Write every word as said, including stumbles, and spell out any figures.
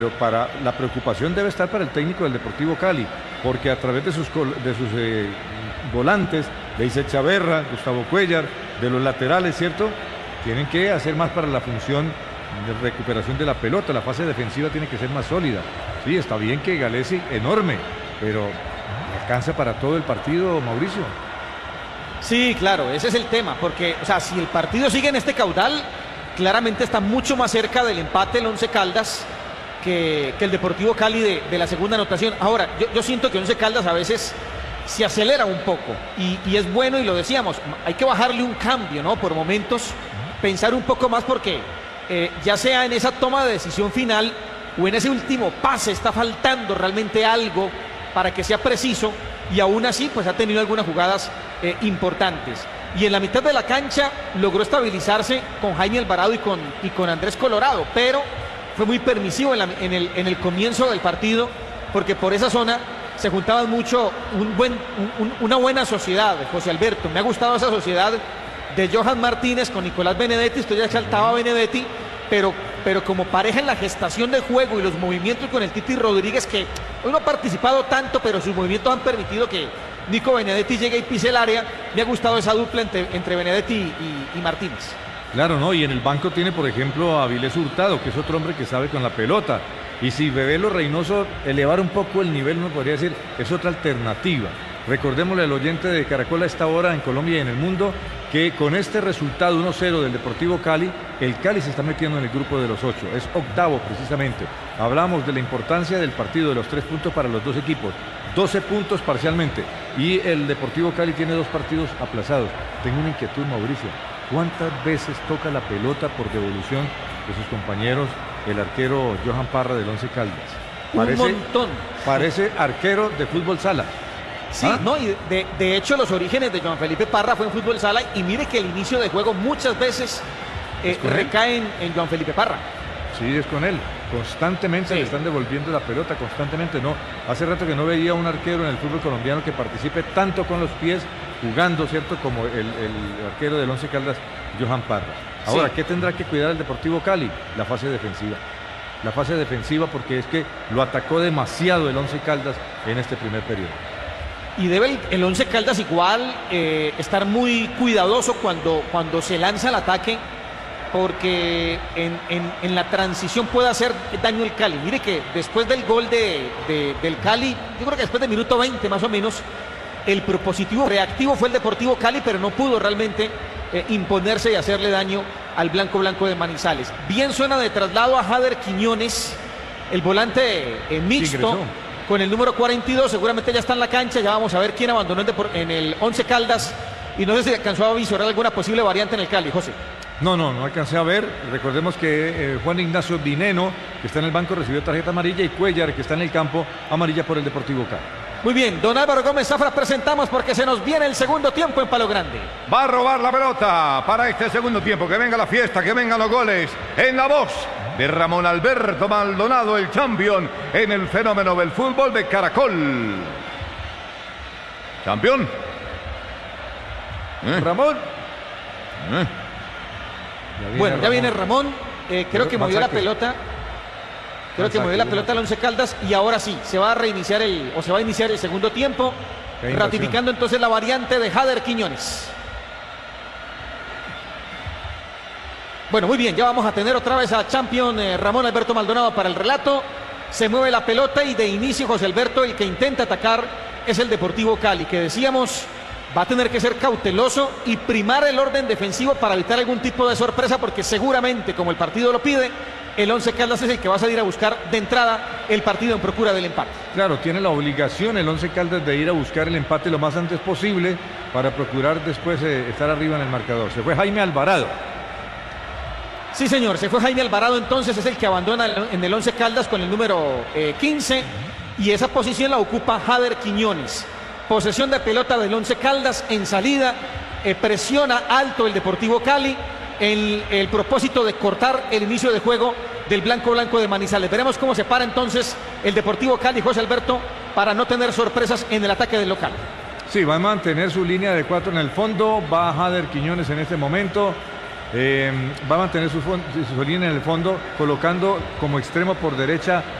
Pero para, la preocupación debe estar para el técnico del Deportivo Cali, porque a través de sus, de sus eh, volantes, de Isaac Chaverra, Gustavo Cuellar, de los laterales, ¿cierto? Tienen que hacer más para la función de recuperación de la pelota. La fase defensiva tiene que ser más sólida. Sí, está bien que Galesi, enorme, pero ¿alcanza para todo el partido, Mauricio? Sí, claro, ese es el tema, porque, o sea, si el partido sigue en este caudal, claramente está mucho más cerca del empate el Once Caldas que, que el Deportivo Cali de, de la segunda anotación. Ahora, yo, yo siento que Once Caldas a veces se acelera un poco y, y es bueno, y lo decíamos, hay que bajarle un cambio, ¿no? Por momentos, pensar un poco más, porque eh, ya sea en esa toma de decisión final o en ese último pase, está faltando realmente algo para que sea preciso, y aún así pues ha tenido algunas jugadas eh, importantes. Y en la mitad de la cancha logró estabilizarse con Jaime Alvarado y con, y con Andrés Colorado, pero fue muy permisivo en, la, en, el, en el comienzo del partido, porque por esa zona se juntaban mucho, un buen, un, una buena sociedad, José Alberto. Me ha gustado esa sociedad de Johan Martínez con Nicolás Benedetti. Esto ya exaltaba a Benedetti, pero, pero como pareja en la gestación del juego y los movimientos con el Titi Rodríguez, que hoy no ha participado tanto, pero sus movimientos han permitido que Nico Benedetti llegue y pise el área. Me ha gustado esa dupla entre, entre Benedetti y, y, y Martínez. Claro, ¿no? Y en el banco tiene, por ejemplo, a Avilés Hurtado, que es otro hombre que sabe con la pelota. Y si Bebelo Reynoso elevar un poco el nivel, uno podría decir, es otra alternativa. Recordémosle al oyente de Caracol a esta hora en Colombia y en el mundo, que con este resultado uno cero del Deportivo Cali, el Cali se está metiendo en el grupo de los ocho, es octavo precisamente. Hablamos de la importancia del partido, de los tres puntos para los dos equipos, doce puntos parcialmente, y el Deportivo Cali tiene dos partidos aplazados. Tengo una inquietud, Mauricio, ¿cuántas veces toca la pelota por devolución de sus compañeros el arquero Johan Parra del Once Caldas? Parece, un montón. Parece arquero de fútbol sala. Sí, ¿Ah? no, y de, de hecho los orígenes de Joan Felipe Parra fue en fútbol sala, y mire que el inicio de juego muchas veces eh, recaen en Joan Felipe Parra. Sí, es con él. Constantemente sí. Le están devolviendo la pelota, constantemente. No, hace rato que no veía un arquero en el fútbol colombiano que participe tanto con los pies, jugando, ¿cierto? Como el, el arquero del Once Caldas, Johan Parra. Ahora, sí. ¿Qué tendrá que cuidar el Deportivo Cali? La fase defensiva. La fase defensiva, porque es que lo atacó demasiado el Once Caldas en este primer periodo. Y debe el, el Once Caldas igual eh, estar muy cuidadoso cuando, cuando se lanza el ataque, porque en, en, en la transición puede hacer daño el Cali. Mire que después del gol de, de, del Cali, yo creo que después del minuto veinte más o menos, el propositivo reactivo fue el Deportivo Cali, pero no pudo realmente eh, imponerse y hacerle daño al Blanco Blanco de Manizales. Bien suena de traslado a Jader Quiñones, el volante eh, mixto, con el número cuarenta y dos, seguramente ya está en la cancha. Ya vamos a ver quién abandonó en el Once Caldas, y no sé si alcanzó a visorar alguna posible variante en el Cali, José. No, no, no alcancé a ver. Recordemos que eh, Juan Ignacio Dineno, que está en el banco, recibió tarjeta amarilla, y Cuellar, que está en el campo, amarilla por el Deportivo Cali. Muy bien, don Álvaro Gómez Zafra, presentamos, porque se nos viene el segundo tiempo en Palo Grande. Va a robar la pelota para este segundo tiempo. Que venga la fiesta, que vengan los goles. En la voz de Ramón Alberto Maldonado, el campeón en el fenómeno del fútbol de Caracol. Campeón. ¿Eh? Ramón. ¿Eh? Ya bueno, ya Ramón. viene Ramón. Eh, creo que movió la pelota. Creo que movió la pelota al Once Caldas, y ahora sí, se va a reiniciar el, o se va a iniciar el segundo tiempo, ratificando entonces la variante de Jader Quiñones. Bueno, muy bien, ya vamos a tener otra vez a Champion eh, Ramón Alberto Maldonado para el relato. Se mueve la pelota, y de inicio, José Alberto, el que intenta atacar es el Deportivo Cali, que decíamos va a tener que ser cauteloso y primar el orden defensivo para evitar algún tipo de sorpresa, porque seguramente, como el partido lo pide, el Once Caldas es el que va a salir a buscar de entrada el partido en procura del empate. Claro, tiene la obligación el Once Caldas de ir a buscar el empate lo más antes posible para procurar después eh, estar arriba en el marcador. Se fue Jaime Alvarado. Sí, señor, se fue Jaime Alvarado, entonces es el que abandona en el Once Caldas con el número eh, quince, y esa posición la ocupa Jader Quiñones. Posesión de pelota del Once Caldas en salida, eh, presiona alto el Deportivo Cali, el, el propósito de cortar el inicio de juego del Blanco Blanco de Manizales. Veremos cómo se para entonces el Deportivo Cali, José Alberto, para no tener sorpresas en el ataque del local. Sí, va a mantener su línea de cuatro en el fondo, va Jader Quiñones en este momento, Eh, va a mantener su, su línea en el fondo, colocando como extremo por derecha